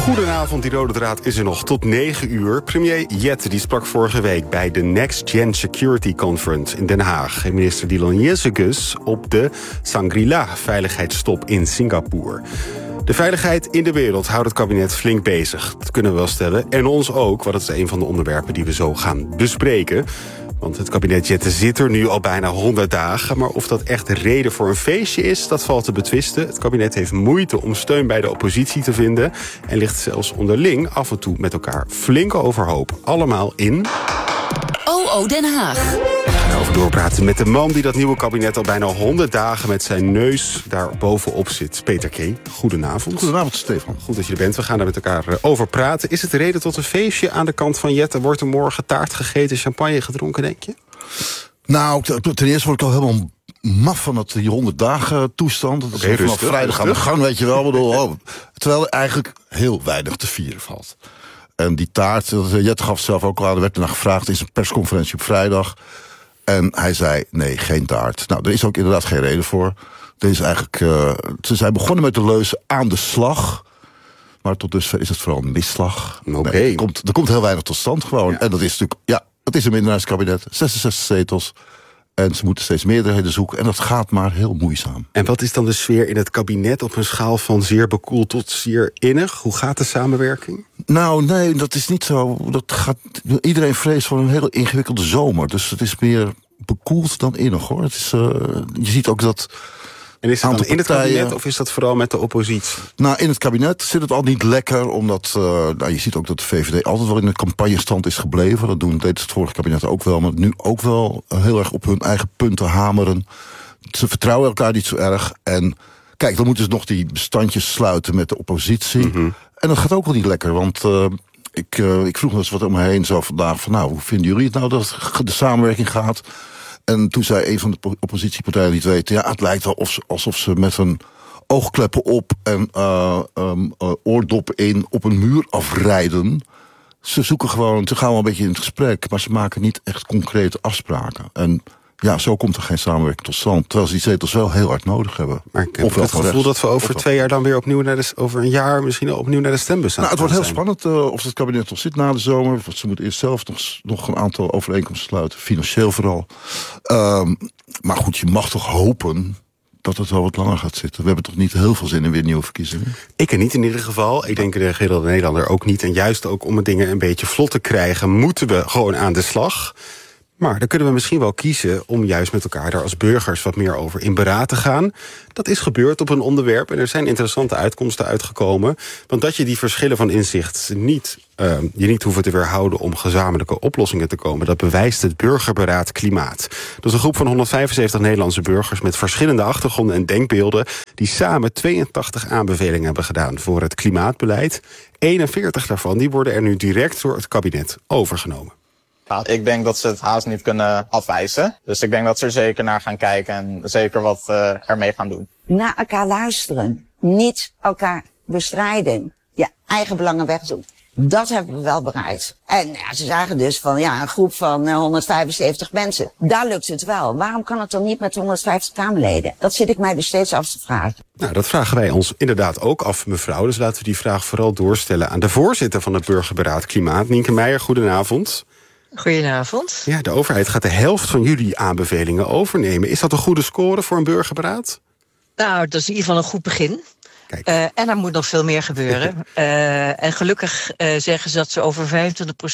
Goedenavond, die rode draad is er nog tot 9 uur. Premier Jette die sprak vorige week bij de Next Gen Security Conference in Den Haag. En minister Dylan Jezegus op de Shangri-La-veiligheidstop in Singapore. De veiligheid in de wereld houdt het kabinet flink bezig. Dat kunnen we wel stellen. En ons ook, want dat is een van de onderwerpen die we zo gaan bespreken. Want het kabinet Jette zit er nu al bijna 100 dagen. Maar of dat echt reden voor een feestje is, dat valt te betwisten. Het kabinet heeft moeite om steun bij de oppositie te vinden. En ligt zelfs onderling af en toe met elkaar flink overhoop. Allemaal in... OO Den Haag. We gaan over doorpraten met de man die dat nieuwe kabinet al bijna 100 dagen met zijn neus daar bovenop zit. Peter K., goedenavond. Goedenavond, Stefan. Goed dat je er bent. We gaan daar met elkaar over praten. Is het reden tot een feestje aan de kant van Jette? Wordt er morgen taart gegeten, champagne gedronken, denk je? Nou, ten eerste word ik al helemaal maf van die 100 dagen toestand. Dat is vanaf rustig, vrijdag aan de gang, weet je wel. Terwijl er eigenlijk heel weinig te vieren valt. En die taart, Jette gaf zelf ook al aan, er werd ernaar gevraagd in zijn persconferentie op vrijdag. En hij zei, nee, geen taart. Nou, er is ook inderdaad geen reden voor. Er is eigenlijk, ze zijn begonnen met de leuze aan de slag. Maar tot dusver is het vooral een misslag. Oké. Nee, er komt heel weinig tot stand gewoon. Ja. En dat is natuurlijk, ja, het is een minderheidskabinet. 66 zetels. En ze moeten steeds meerderheden zoeken. En dat gaat maar heel moeizaam. En wat is dan de sfeer in het kabinet op een schaal van zeer bekoeld tot zeer innig? Hoe gaat de samenwerking? Nou, nee, dat is niet zo. Iedereen vreest voor een heel ingewikkelde zomer. Dus het is meer bekoeld dan innig, hoor. Het is, je ziet ook dat... En is dat dan in het kabinet of is dat vooral met de oppositie? Nou, in het kabinet zit het al niet lekker, omdat je ziet ook dat de VVD altijd wel in een campagnestand is gebleven. Deed het vorige kabinet ook wel, maar nu ook wel heel erg op hun eigen punten hameren. Ze vertrouwen elkaar niet zo erg. En kijk, dan moeten ze nog die bestandjes sluiten met de oppositie. Mm-hmm. En dat gaat ook wel niet lekker, want... Ik vroeg nog eens wat om me heen zo vandaag van... nou, hoe vinden jullie het nou dat de samenwerking gaat? En toen zei een van de oppositiepartijen die het weten... ja, het lijkt wel alsof ze met hun oogkleppen op en oordoppen in... op een muur afrijden. Ze gaan wel een beetje in het gesprek... maar ze maken niet echt concrete afspraken. En ja, zo komt er geen samenwerking tot stand. Terwijl ze die zetels wel heel hard nodig hebben. Maar ik heb het gevoel dat we over 2 jaar dan weer opnieuw... over een jaar misschien opnieuw naar de stembus gaan. Nou, het wordt heel spannend of het kabinet nog zit na de zomer. Want ze moeten eerst zelf nog een aantal overeenkomsten sluiten. Financieel vooral. Maar goed, je mag toch hopen dat het wel wat langer gaat zitten. We hebben toch niet heel veel zin in weer nieuwe verkiezingen? Ik er niet in ieder geval. Ik denk de gemiddelde Nederlander ook niet. En juist ook om de dingen een beetje vlot te krijgen... moeten we gewoon aan de slag... Maar dan kunnen we misschien wel kiezen om juist met elkaar... daar als burgers wat meer over in beraad te gaan. Dat is gebeurd op een onderwerp en er zijn interessante uitkomsten uitgekomen. Want dat je die verschillen van inzicht je niet hoeven te weerhouden... om gezamenlijke oplossingen te komen, dat bewijst het Burgerberaad Klimaat. Dat is een groep van 175 Nederlandse burgers... met verschillende achtergronden en denkbeelden... die samen 82 aanbevelingen hebben gedaan voor het klimaatbeleid. 41 daarvan die worden er nu direct door het kabinet overgenomen. Ik denk dat ze het haast niet kunnen afwijzen. Dus ik denk dat ze er zeker naar gaan kijken en zeker wat ermee gaan doen. Naar elkaar luisteren. Niet elkaar bestrijden. Je eigen belangen wegdoen. Dat hebben we wel bereikt. En ja, ze zagen dus van een groep van 175 mensen. Daar lukt het wel. Waarom kan het dan niet met 150 Kamerleden? Dat zit ik mij dus steeds af te vragen. Nou, dat vragen wij ons inderdaad ook af, mevrouw. Dus laten we die vraag vooral doorstellen aan de voorzitter van het Burgerberaad Klimaat. Nienke Meijer, goedenavond. Goedenavond. Ja, de overheid gaat de helft van jullie aanbevelingen overnemen. Is dat een goede score voor een burgerberaad? Nou, dat is in ieder geval een goed begin. En er moet nog veel meer gebeuren. En gelukkig zeggen ze dat ze over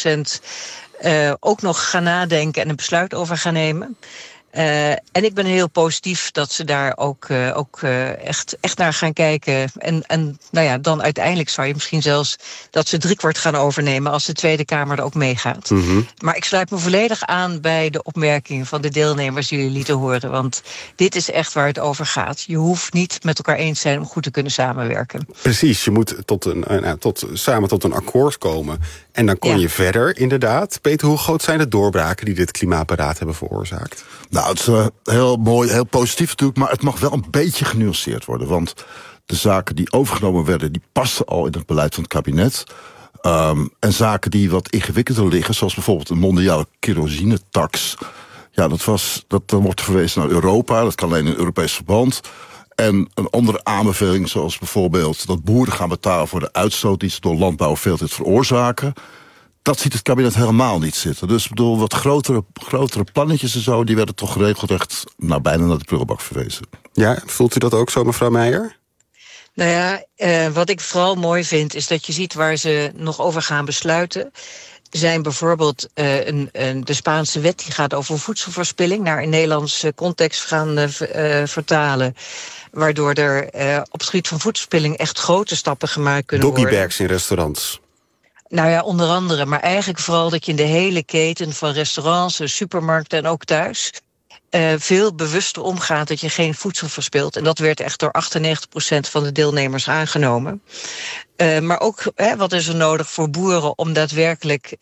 25% ook nog gaan nadenken... en een besluit over gaan nemen. En ik ben heel positief dat ze daar ook echt naar gaan kijken. En nou ja, dan uiteindelijk zou je misschien zelfs dat ze 3/4 gaan overnemen als de Tweede Kamer er ook meegaat. Mm-hmm. Maar ik sluit me volledig aan bij de opmerkingen van de deelnemers die jullie lieten horen. Want dit is echt waar het over gaat. Je hoeft niet met elkaar eens te zijn om goed te kunnen samenwerken. Precies, je moet samen tot een akkoord komen. En dan kon je verder, inderdaad. Peter, hoe groot zijn de doorbraken die dit klimaatberaad hebben veroorzaakt? Nou, het is heel mooi, heel positief natuurlijk... maar het mag wel een beetje genuanceerd worden. Want de zaken die overgenomen werden... die pasten al in het beleid van het kabinet. En zaken die wat ingewikkelder liggen... zoals bijvoorbeeld een mondiale kerosinetax... ja, dan wordt verwezen naar Europa. Dat kan alleen in Europees verband. En een andere aanbeveling, zoals bijvoorbeeld dat boeren gaan betalen voor de uitstoot die ze door landbouw veel te veroorzaken. Dat ziet het kabinet helemaal niet zitten. Dus ik bedoel, wat grotere plannetjes en zo, die werden toch regelrecht bijna naar de prullenbak verwezen. Ja, voelt u dat ook zo, mevrouw Meijer? Nou ja, wat ik vooral mooi vind, is dat je ziet waar ze nog over gaan besluiten. Zijn bijvoorbeeld de Spaanse wet die gaat over voedselverspilling naar een Nederlandse context gaan vertalen. Waardoor er op het gebied van voedselverspilling echt grote stappen gemaakt kunnen worden. Doggybags in restaurants. Nou ja, onder andere, maar eigenlijk vooral dat je in de hele keten van restaurants, supermarkten en ook thuis veel bewuster omgaat dat je geen voedsel verspilt. En dat werd echt door 98% van de deelnemers aangenomen. Maar ook, wat is er nodig voor boeren om daadwerkelijk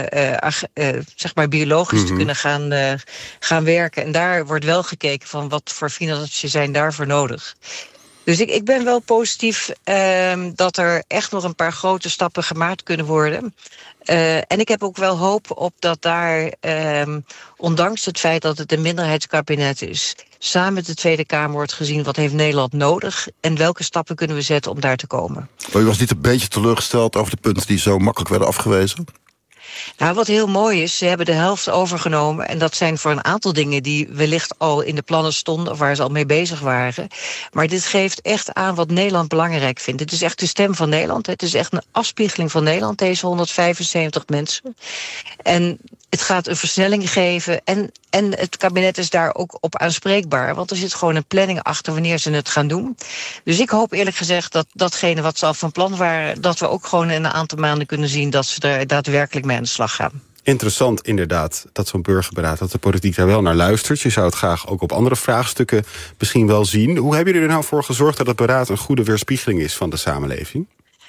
zeg maar biologisch te kunnen gaan werken. En daar wordt wel gekeken van wat voor financiën zijn daarvoor nodig. Dus ik ben wel positief dat er echt nog een paar grote stappen gemaakt kunnen worden. En ik heb ook wel hoop op dat daar, ondanks het feit dat het een minderheidskabinet is, samen met de Tweede Kamer wordt gezien wat heeft Nederland nodig en welke stappen kunnen we zetten om daar te komen. Maar u was niet een beetje teleurgesteld over de punten die zo makkelijk werden afgewezen? Nou, wat heel mooi is, ze hebben de helft overgenomen. En dat zijn voor een aantal dingen die wellicht al in de plannen stonden of waar ze al mee bezig waren. Maar dit geeft echt aan wat Nederland belangrijk vindt. Het is echt de stem van Nederland. Het is echt een afspiegeling van Nederland, deze 175 mensen. En het gaat een versnelling geven. En het kabinet is daar ook op aanspreekbaar. Want er zit gewoon een planning achter wanneer ze het gaan doen. Dus ik hoop eerlijk gezegd dat datgene wat ze al van plan waren, dat we ook gewoon in een aantal maanden kunnen zien dat ze er daadwerkelijk mee aan de slag gaan. Interessant inderdaad dat zo'n burgerberaad, dat de politiek daar wel naar luistert. Je zou het graag ook op andere vraagstukken misschien wel zien. Hoe hebben jullie er nou voor gezorgd dat het beraad een goede weerspiegeling is van de samenleving?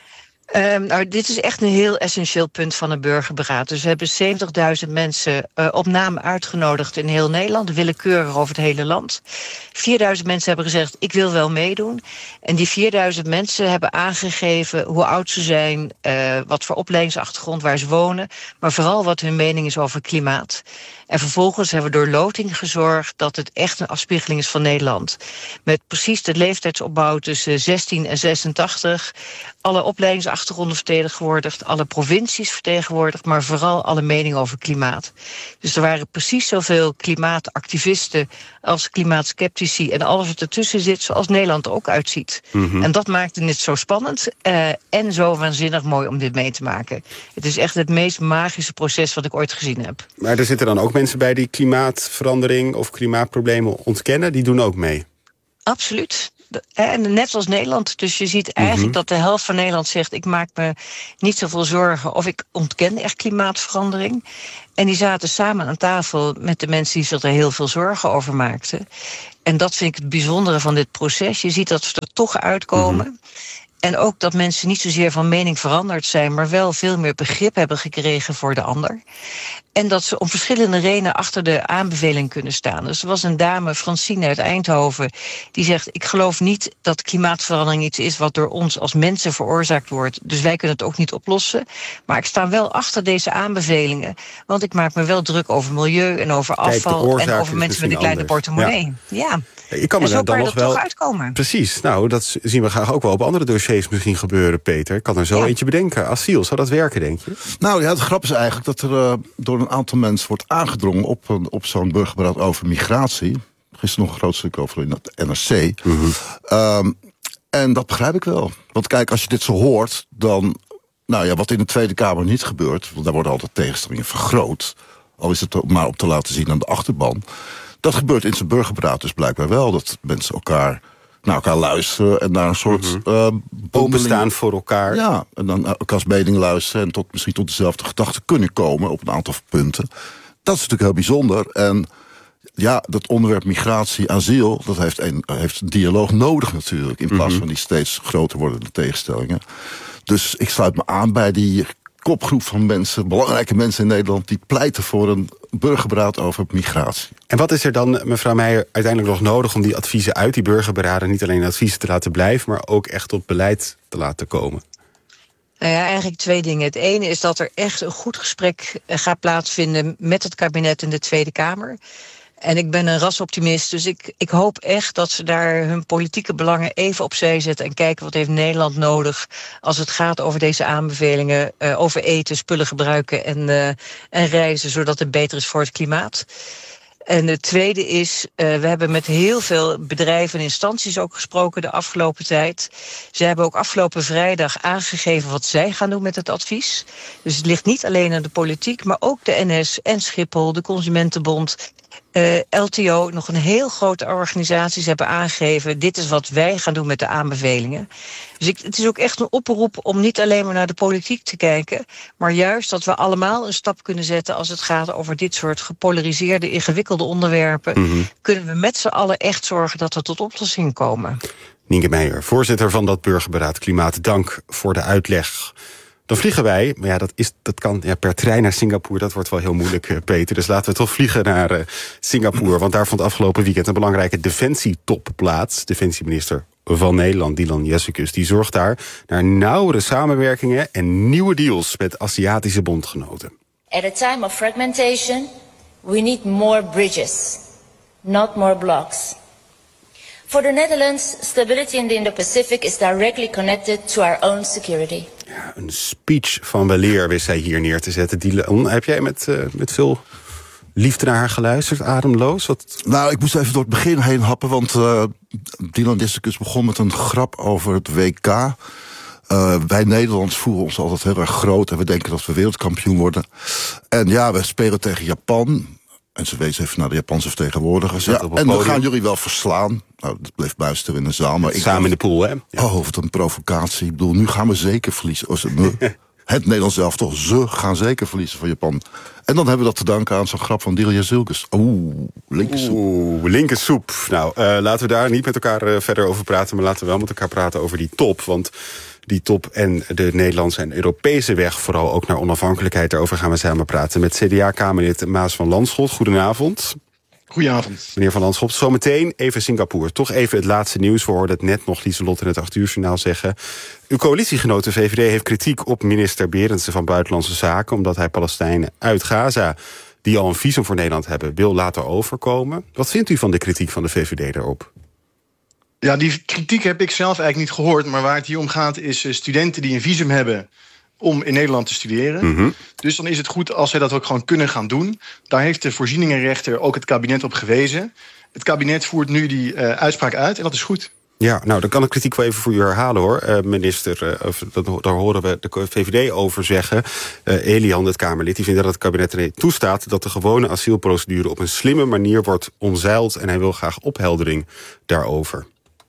Nou, dit is echt een heel essentieel punt van een burgerberaad. Dus we hebben 70.000 mensen op naam uitgenodigd in heel Nederland, willekeurig over het hele land. 4.000 mensen hebben gezegd, ik wil wel meedoen. En die 4.000 mensen hebben aangegeven hoe oud ze zijn, wat voor opleidingsachtergrond, waar ze wonen, maar vooral wat hun mening is over klimaat. En vervolgens hebben we door loting gezorgd dat het echt een afspiegeling is van Nederland. Met precies de leeftijdsopbouw tussen 16 en 86. Alle opleidingsachtergronden vertegenwoordigd, alle provincies vertegenwoordigd, maar vooral alle meningen over klimaat. Dus er waren precies zoveel klimaatactivisten als klimaatskeptici en alles wat ertussen zit, zoals Nederland er ook uitziet. En dat maakte het zo spannend en zo waanzinnig mooi om dit mee te maken. Het is echt het meest magische proces wat ik ooit gezien heb. Maar er zitten dan ook mensen bij die klimaatverandering of klimaatproblemen ontkennen, die doen ook mee? Absoluut. En net als Nederland. Dus je ziet eigenlijk dat de helft van Nederland zegt, ik maak me niet zoveel zorgen of ik ontken echt klimaatverandering. En die zaten samen aan tafel met de mensen die zich er heel veel zorgen over maakten. En dat vind ik het bijzondere van dit proces. Je ziet dat ze er toch uitkomen. En ook dat mensen niet zozeer van mening veranderd zijn, maar wel veel meer begrip hebben gekregen voor de ander. En dat ze om verschillende redenen achter de aanbeveling kunnen staan. Dus er was een dame, Francine uit Eindhoven, die zegt, ik geloof niet dat klimaatverandering iets is wat door ons als mensen veroorzaakt wordt. Dus wij kunnen het ook niet oplossen. Maar ik sta wel achter deze aanbevelingen, want ik maak me wel druk over milieu en over afval en over mensen met een kleine portemonnee. Ja. Ik kan en er zo dan kan nog er wel toch uitkomen. Precies, nou, dat zien we graag ook wel op andere dossiers misschien gebeuren, Peter. Ik kan er zo eentje bedenken. Asiel, zou dat werken, denk je? Nou ja, het grap is eigenlijk dat er door een aantal mensen wordt aangedrongen op zo'n burgerberaad over migratie. Gisteren nog een groot stuk over in het NRC. En dat begrijp ik wel. Want kijk, als je dit zo hoort, dan, nou ja, wat in de Tweede Kamer niet gebeurt, want daar worden altijd tegenstellingen vergroot, al is het maar op te laten zien aan de achterban. Dat gebeurt in zijn burgerberaad dus blijkbaar wel. Dat mensen elkaar naar elkaar luisteren en naar een soort openstaan voor elkaar. Ja, en dan naar elkaars mening luisteren en misschien tot dezelfde gedachten kunnen komen op een aantal punten. Dat is natuurlijk heel bijzonder. En ja, dat onderwerp migratie, asiel, dat heeft een dialoog nodig natuurlijk, in plaats van die steeds groter wordende tegenstellingen. Dus ik sluit me aan bij die kopgroep van mensen, belangrijke mensen in Nederland, die pleiten voor een burgerberaad over migratie. En wat is er dan, mevrouw Meijer, uiteindelijk nog nodig om die adviezen uit die burgerberaden niet alleen adviezen te laten blijven, maar ook echt tot beleid te laten komen? Nou ja, eigenlijk twee dingen. Het ene is dat er echt een goed gesprek gaat plaatsvinden met het kabinet en de Tweede Kamer. En ik ben een rasoptimist, dus ik hoop echt dat ze daar hun politieke belangen even opzij zetten en kijken wat heeft Nederland nodig als het gaat over deze aanbevelingen, over eten, spullen gebruiken en reizen, zodat het beter is voor het klimaat. En het tweede is, we hebben met heel veel bedrijven en instanties ook gesproken de afgelopen tijd. Ze hebben ook afgelopen vrijdag aangegeven wat zij gaan doen met het advies. Dus het ligt niet alleen aan de politiek, maar ook de NS en Schiphol, de Consumentenbond, LTO, nog een heel grote organisaties hebben aangegeven, dit is wat wij gaan doen met de aanbevelingen. Dus het is ook echt een oproep om niet alleen maar naar de politiek te kijken, maar juist dat we allemaal een stap kunnen zetten als het gaat over dit soort gepolariseerde, ingewikkelde onderwerpen. Kunnen we met z'n allen echt zorgen dat we tot oplossingen komen. Nienke Meijer, voorzitter van dat burgerberaad Klimaat, dank voor de uitleg. Dan vliegen wij, maar dat kan per trein naar Singapore. Dat wordt wel heel moeilijk, Peter. Dus laten we toch vliegen naar Singapore. Want daar vond afgelopen weekend een belangrijke defensietop plaats. Defensieminister van Nederland, Dilan Jessicus, die zorgt daar naar nauwere samenwerkingen en nieuwe deals met Aziatische bondgenoten. At a time of fragmentation, we need more bridges, not more blocks. For the Netherlands, stability in the Indo-Pacific is directly connected to our own security. Ja, een speech van weleer wist zij hier neer te zetten. Dilan, heb jij met veel liefde naar haar geluisterd, ademloos? Nou, ik moest even door het begin heen happen, want Dilan Jessicus begon met een grap over het WK. Wij Nederlanders voelen ons altijd heel erg groot en we denken dat we wereldkampioen worden. En ja, we spelen tegen Japan. En ze wees even naar de Japanse vertegenwoordigers. Ja, en dan gaan jullie wel verslaan. Nou, dat bleef buister in de zaal. Maar samen in de pool, hè? Ja. Oh, wat een provocatie. Ik bedoel, nu gaan we zeker verliezen. Het Nederlands zelf toch, ze gaan zeker verliezen van Japan. En dan hebben we dat te danken aan zo'n grap van Dilan Jessicus. Linkersoep. Nou, laten we daar niet met elkaar verder over praten, maar laten we wel met elkaar praten over die top. Want die top en de Nederlandse en Europese weg, vooral ook naar onafhankelijkheid, daarover gaan we samen praten met CDA-kamerlid Maas van Landschot. Goedenavond. Goedenavond. Meneer Van Landschot, zometeen even Singapore. Toch even het laatste nieuws. We hoorden het net nog Lieselot in het 8-uurjournaal zeggen. Uw coalitiegenoot de VVD heeft kritiek op minister Berendsen van Buitenlandse Zaken, omdat hij Palestijnen uit Gaza, die al een visum voor Nederland hebben, wil laten overkomen. Wat vindt u van de kritiek van de VVD daarop? Ja, die kritiek heb ik zelf eigenlijk niet gehoord. Maar waar het hier om gaat is studenten die een visum hebben om in Nederland te studeren. Dus dan is het goed als zij dat ook gewoon kunnen gaan doen. Daar heeft de voorzieningenrechter ook het kabinet op gewezen. Het kabinet voert nu die uitspraak uit en dat is goed. Ja, nou, dan kan ik kritiek wel even voor u herhalen, hoor. Minister, daar horen we de VVD over zeggen. Elian, het Kamerlid, die vindt dat het kabinet er toestaat dat de gewone asielprocedure op een slimme manier wordt omzeild. En hij wil graag opheldering daarover.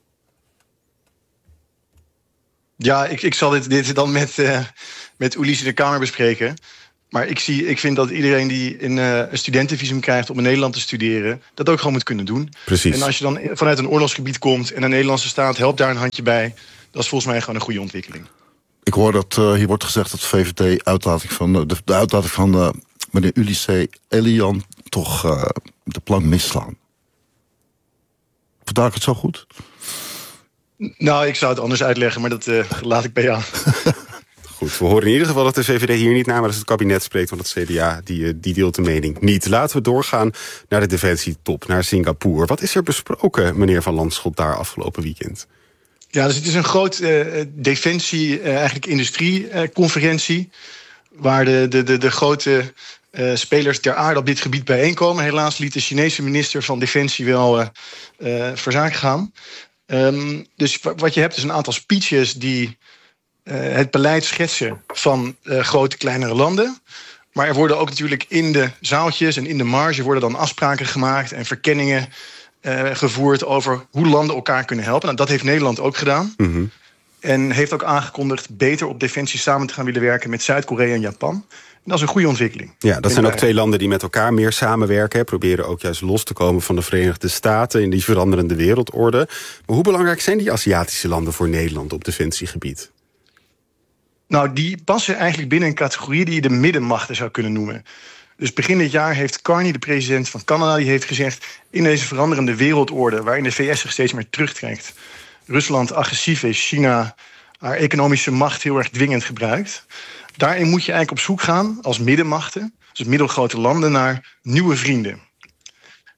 Ja, ik zal dit dan met Ulysse in de Kamer bespreken. Maar ik vind dat iedereen die een studentenvisum krijgt om in Nederland te studeren, dat ook gewoon moet kunnen doen. Precies. En als je dan vanuit een oorlogsgebied komt en de Nederlandse staat helpt daar een handje bij, dat is volgens mij gewoon een goede ontwikkeling. Ik hoor dat hier wordt gezegd dat de VVD de uitlating van meneer Ulysse Elian toch de plank misslaan. Vertaal ik het zo goed? Nou, ik zou het anders uitleggen, maar dat laat ik bij jou. Goed, we horen in ieder geval dat de VVD hier niet namens het kabinet spreekt, want het CDA die deelt de mening niet. Laten we doorgaan naar de defensietop, naar Singapore. Wat is er besproken, meneer Van Landschot, daar afgelopen weekend? Ja, dus het is een groot eigenlijk industrieconferentie, waar de grote spelers ter aarde op dit gebied bijeenkomen. Helaas liet de Chinese minister van Defensie wel verzaken gaan. Dus wat je hebt is een aantal speeches die het beleid schetsen van grote, kleinere landen. Maar er worden ook natuurlijk in de zaaltjes en in de marge worden dan afspraken gemaakt en verkenningen gevoerd over hoe landen elkaar kunnen helpen. Nou, dat heeft Nederland ook gedaan. En heeft ook aangekondigd beter op defensie samen te gaan willen werken met Zuid-Korea en Japan. En dat is een goede ontwikkeling. Ja, dat zijn ook twee landen die met elkaar meer samenwerken. Proberen ook juist los te komen van de Verenigde Staten in die veranderende wereldorde. Maar hoe belangrijk zijn die Aziatische landen voor Nederland op defensiegebied? Nou, die passen eigenlijk binnen een categorie die je de middenmachten zou kunnen noemen. Dus begin dit jaar heeft Carney, de president van Canada, die heeft gezegd, in deze veranderende wereldorde, waarin de VS zich steeds meer terugtrekt, Rusland agressief is, China haar economische macht heel erg dwingend gebruikt, daarin moet je eigenlijk op zoek gaan als middenmachten, dus middelgrote landen, naar nieuwe vrienden.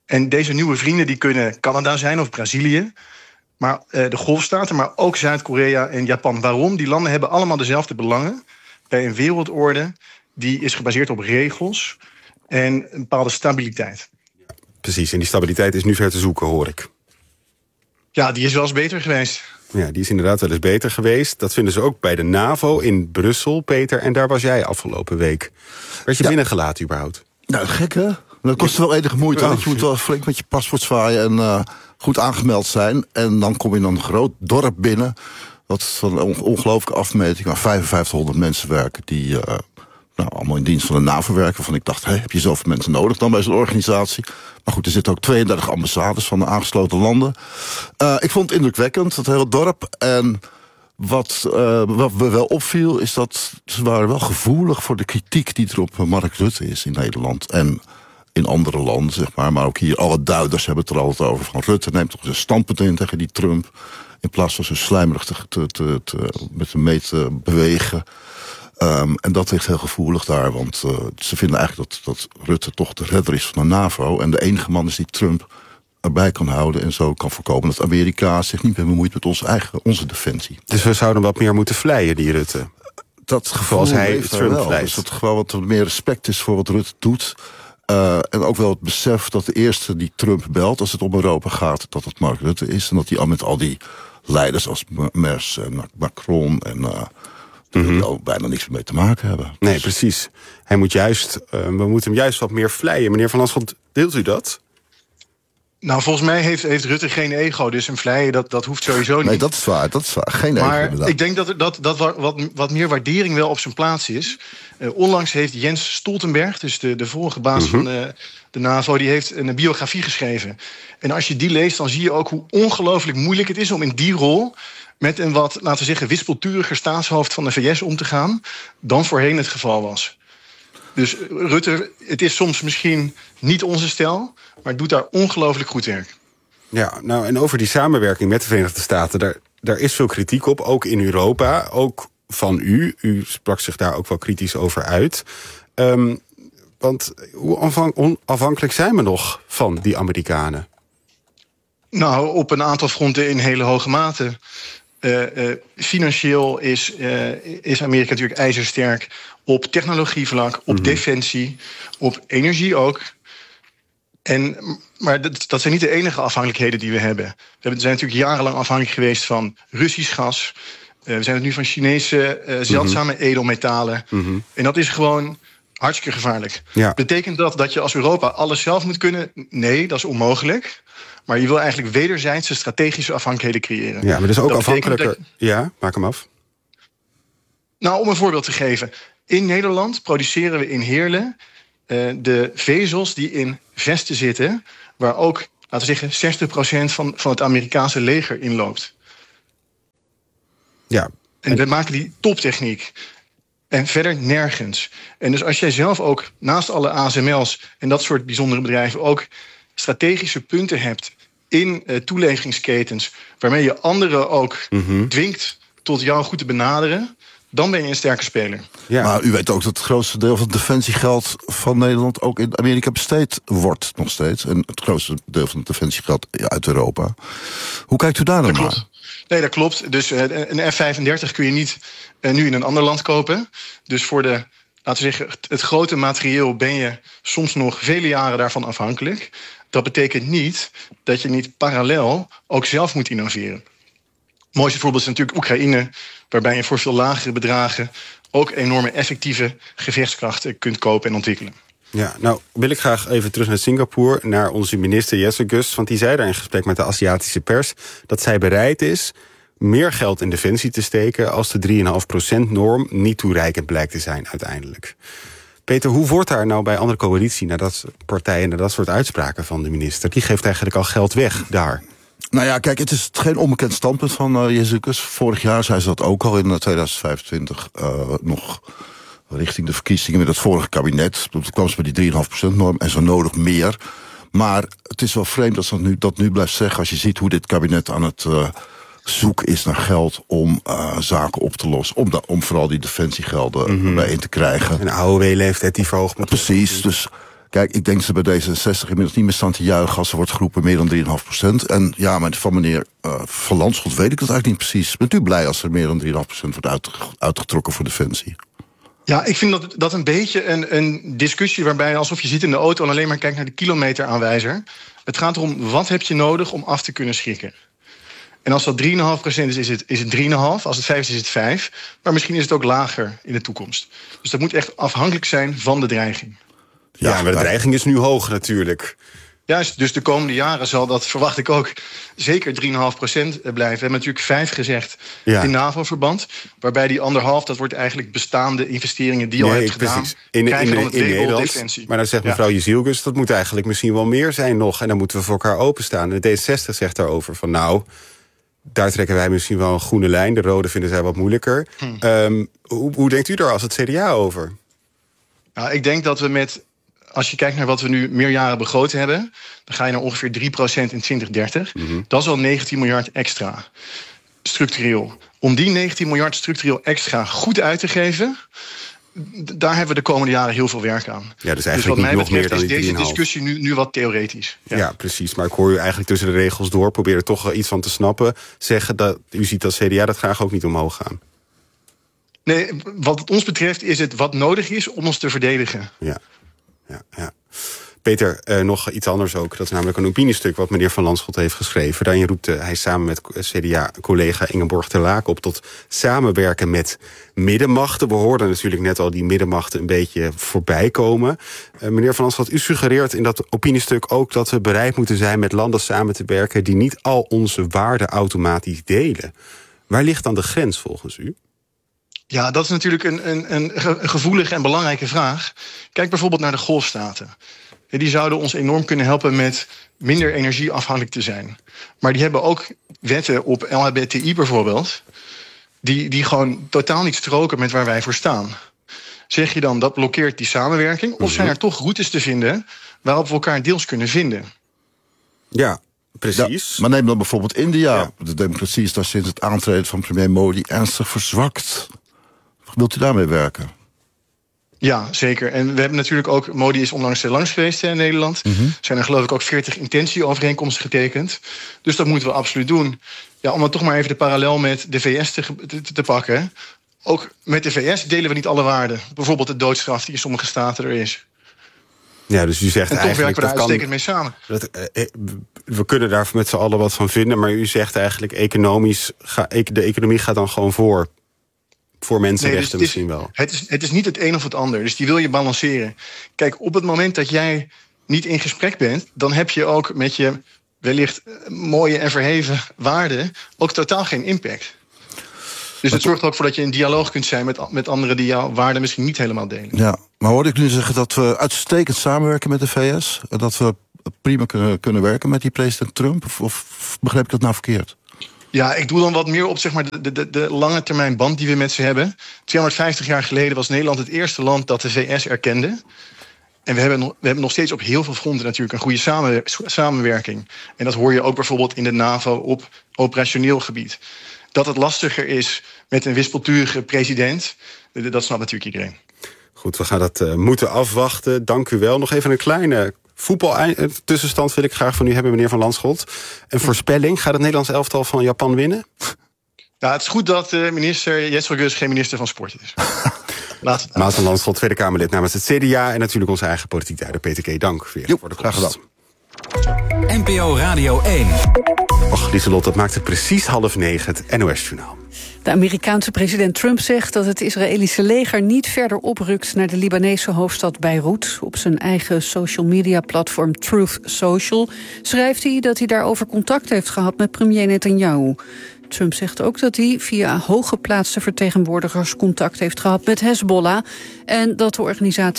En deze nieuwe vrienden die kunnen Canada zijn of Brazilië, maar de Golfstaten, maar ook Zuid-Korea en Japan. Waarom? Die landen hebben allemaal dezelfde belangen bij een wereldorde die is gebaseerd op regels en een bepaalde stabiliteit. Precies, en die stabiliteit is nu ver te zoeken, hoor ik. Ja, die is wel eens beter geweest. Ja, die is inderdaad wel eens beter geweest. Dat vinden ze ook bij de NAVO in Brussel, Peter. En daar was jij afgelopen week. Werd je binnengelaten überhaupt? Nou, gek hè? Dat kost wel enige moeite. Want je moet wel flink met je paspoort zwaaien en goed aangemeld zijn. En dan kom je in een groot dorp binnen. Wat van een ongelooflijke afmeting waar 5500 mensen werken die allemaal in dienst van de NAVO werken. Waarvan ik dacht, heb je zoveel mensen nodig dan bij zo'n organisatie? Maar goed, er zitten ook 32 ambassades van de aangesloten landen. Ik vond het indrukwekkend, het hele dorp. En wat me wel opviel, is dat ze waren wel gevoelig voor de kritiek die er op Mark Rutte is in Nederland. En in andere landen, zeg maar. Maar ook hier, alle duiders hebben het er altijd over. Van Rutte neemt toch een standpunt in tegen die Trump. In plaats van zo slijmerig met hem mee te bewegen. En dat ligt heel gevoelig daar. Want ze vinden eigenlijk dat Rutte toch de redder is van de NAVO. En de enige man is die Trump erbij kan houden. En zo kan voorkomen dat Amerika zich niet meer bemoeit met onze defensie. Dus we zouden wat meer moeten vleien, die Rutte. Dat gevoel als hij Trump vlijt. Dus dat er gewoon wat meer respect is voor wat Rutte doet. En ook wel het besef dat de eerste die Trump belt als het om Europa gaat, dat het Mark Rutte is. En dat hij al met al die leiders als Merz en Macron en die al bijna niks mee te maken hebben. Nee, precies. Hij moet we moeten hem juist wat meer vleien. Meneer Van Lanschot, deelt u dat? Nou, volgens mij heeft Rutte geen ego, dus een vleien, dat hoeft sowieso niet. Nee, dat is waar. Geen ego. Maar ik denk dat wat meer waardering wel op zijn plaats is. Onlangs heeft Jens Stoltenberg, dus de vorige baas van de NAVO, die heeft een biografie geschreven. En als je die leest, dan zie je ook hoe ongelooflijk moeilijk het is om in die rol met een wat, laten we zeggen, wispelturiger staatshoofd van de VS om te gaan dan voorheen het geval was. Dus Rutte, het is soms misschien niet onze stijl, maar het doet daar ongelooflijk goed werk. Ja, nou, en over die samenwerking met de Verenigde Staten, daar is veel kritiek op, ook in Europa, ook van u. U sprak zich daar ook wel kritisch over uit. Want hoe afhankelijk zijn we nog van die Amerikanen? Nou, op een aantal fronten in hele hoge mate. Financieel is Amerika natuurlijk ijzersterk op technologievlak, op defensie, op energie ook. Maar dat zijn niet de enige afhankelijkheden die we hebben. We zijn natuurlijk jarenlang afhankelijk geweest van Russisch gas. We zijn het nu van Chinese zeldzame edelmetalen. En dat is gewoon hartstikke gevaarlijk. Ja. Betekent dat je als Europa alles zelf moet kunnen? Nee, dat is onmogelijk. Maar je wil eigenlijk wederzijdse strategische afhankelijkheden creëren. Ja, maar dus ook afhankelijker. Ja, maak hem af. Nou, om een voorbeeld te geven. In Nederland produceren we in Heerlen de vezels die in vesten zitten, waar ook, laten we zeggen, 60% van het Amerikaanse leger in loopt. Ja. En we maken die toptechniek. En verder nergens. En dus als jij zelf ook naast alle ASML's en dat soort bijzondere bedrijven ook strategische punten hebt in toeleveringsketens, waarmee je anderen ook dwingt tot jou goed te benaderen, dan ben je een sterke speler. Ja. Maar u weet ook dat het grootste deel van het defensiegeld van Nederland ook in Amerika besteed wordt nog steeds. En het grootste deel van het defensiegeld uit Europa. Hoe kijkt u daar dan naar? Nee, dat klopt. Dus een F-35 kun je niet nu in een ander land kopen. Dus voor laten we zeggen, het grote materieel ben je soms nog vele jaren daarvan afhankelijk. Dat betekent niet dat je niet parallel ook zelf moet innoveren. Het mooiste voorbeeld is natuurlijk Oekraïne, waarbij je voor veel lagere bedragen ook enorme effectieve gevechtskrachten kunt kopen en ontwikkelen. Ja, nou wil ik graag even terug naar Singapore, naar onze minister Jesse Gus, want die zei daar in gesprek met de Aziatische pers dat zij bereid is meer geld in defensie te steken als de 3,5%-norm niet toereikend blijkt te zijn uiteindelijk. Peter, hoe wordt daar nou bij andere coalitie naar dat partijen naar dat soort uitspraken van de minister? Die geeft eigenlijk al geld weg daar. Nou ja, kijk, het is geen onbekend standpunt van Jezus. Vorig jaar zei ze dat ook al in 2025 nog richting de verkiezingen met het vorige kabinet. Toen kwam ze met die 3,5%-norm en zo nodig meer. Maar het is wel vreemd dat ze dat nu blijft zeggen als je ziet hoe dit kabinet aan het zoeken is naar geld om zaken op te lossen. Om vooral die defensiegelden bijeen te krijgen. Een AOW-leeftijd die verhoogd moet worden. Precies, dus Kijk, ik denk dat ze bij D66 inmiddels niet meer staan te juichen als er wordt geroepen meer dan 3,5%. En ja, maar van meneer Van Landschot weet ik dat eigenlijk niet precies. Bent u blij als er meer dan 3,5% wordt uitgetrokken voor Defensie? Ja, ik vind dat een beetje een discussie waarbij alsof je zit in de auto en alleen maar kijkt naar de kilometeraanwijzer. Het gaat erom, wat heb je nodig om af te kunnen schrikken? En als dat 3,5% is het 3,5. Als het 5 is het 5. Maar misschien is het ook lager in de toekomst. Dus dat moet echt afhankelijk zijn van de dreiging. Ja, maar de dreiging is nu hoog natuurlijk. Juist, dus de komende jaren zal dat, verwacht ik ook, zeker 3,5% blijven. We hebben natuurlijk 5 gezegd in NAVO-verband. Waarbij die 1,5, dat wordt eigenlijk bestaande investeringen die je al hebt gedaan. Krijgen dan het label Defensie. Maar dan zegt mevrouw Jezielgus, dat moet eigenlijk misschien wel meer zijn nog. En dan moeten we voor elkaar openstaan. En de D66 zegt daarover van nou, daar trekken wij misschien wel een groene lijn. De rode vinden zij wat moeilijker. Hoe denkt u daar als het CDA over? Nou, ik denk dat we als je kijkt naar wat we nu meerjaren begroot hebben, dan ga je naar ongeveer 3% in 2030. Dat is al 19 miljard extra. Structureel. Om die 19 miljard structureel extra goed uit te geven, daar hebben we de komende jaren heel veel werk aan. Ja, dus eigenlijk niet nog meer dan die 3,5. Is deze discussie nu wat theoretisch. Ja, precies. Maar ik hoor u eigenlijk tussen de regels door, probeer er toch wel iets van te snappen, zeggen dat u ziet dat CDA dat graag ook niet omhoog gaan. Nee, wat het ons betreft is het wat nodig is om ons te verdedigen. Ja. Peter, nog iets anders ook. Dat is namelijk een opiniestuk wat meneer Van Landschot heeft geschreven. Daarin roept hij samen met CDA-collega Ingeborg ter Laak op tot samenwerken met middenmachten. We hoorden natuurlijk net al die middenmachten een beetje voorbij komen. Meneer Van Landschot, u suggereert in dat opiniestuk ook dat we bereid moeten zijn met landen samen te werken die niet al onze waarden automatisch delen. Waar ligt dan de grens volgens u? Ja, dat is natuurlijk een gevoelige en belangrijke vraag. Kijk bijvoorbeeld naar de Golfstaten. Die zouden ons enorm kunnen helpen met minder energieafhankelijk te zijn. Maar die hebben ook wetten op LHBTI bijvoorbeeld, die gewoon totaal niet stroken met waar wij voor staan. Zeg je dan dat blokkeert die samenwerking? Of zijn er toch routes te vinden waarop we elkaar deels kunnen vinden? Ja, precies. Ja, maar neem dan bijvoorbeeld India. Ja. De democratie is daar sinds het aantreden van premier Modi ernstig verzwakt. Wilt u daarmee werken? Ja, zeker. En we hebben natuurlijk ook, Modi is onlangs langs geweest in Nederland. Zijn er geloof ik ook 40 intentieovereenkomsten getekend. Dus dat moeten we absoluut doen. Ja, om dan toch maar even de parallel met de VS te pakken. Ook met de VS delen we niet alle waarden. Bijvoorbeeld de doodstraf die in sommige staten er is. Ja, dus u zegt en toch eigenlijk, werken we daar uitstekend mee samen. We kunnen daar met z'n allen wat van vinden, maar u zegt eigenlijk de economie gaat dan gewoon voor mensenrechten dus misschien wel. Het is niet het een of het ander, dus die wil je balanceren. Kijk, op het moment dat jij niet in gesprek bent, dan heb je ook met je wellicht mooie en verheven waarden ook totaal geen impact. Dus het zorgt er ook voor dat je in dialoog kunt zijn met anderen die jouw waarden misschien niet helemaal delen. Ja, maar hoorde ik nu zeggen dat we uitstekend samenwerken met de VS? Dat we prima kunnen werken met die president Trump? Of begreep ik dat nou verkeerd? Ja, ik doe dan wat meer op zeg maar, de lange termijn band die we met ze hebben. 250 jaar geleden was Nederland het eerste land dat de VS erkende. En we hebben nog steeds op heel veel fronten natuurlijk een goede samenwerking. En dat hoor je ook bijvoorbeeld in de NAVO op operationeel gebied. Dat het lastiger is met een wispelturige president, dat snapt natuurlijk iedereen. Goed, we gaan dat moeten afwachten. Dank u wel. Nog even een kleine voetbaltussenstand wil ik graag van u hebben, meneer Van Landschot. Een voorspelling, gaat het Nederlands elftal van Japan winnen? Ja, het is goed dat minister Jezielgus geen minister van Sport is. Maas van Landschot, Tweede Kamerlid namens het CDA en natuurlijk onze eigen politiek leider Peter K. Dank weer voor de komst. Graag gedaan. NPO Radio 1. Och, Lieselot, dat maakte precies 8:30 het NOS-journaal. De Amerikaanse president Trump zegt dat het Israëlische leger niet verder oprukt naar de Libanese hoofdstad Beirut. Op zijn eigen social media platform Truth Social schrijft hij dat hij daarover contact heeft gehad met premier Netanyahu. Trump zegt ook dat hij via hooggeplaatste vertegenwoordigers contact heeft gehad met Hezbollah en dat de organisatie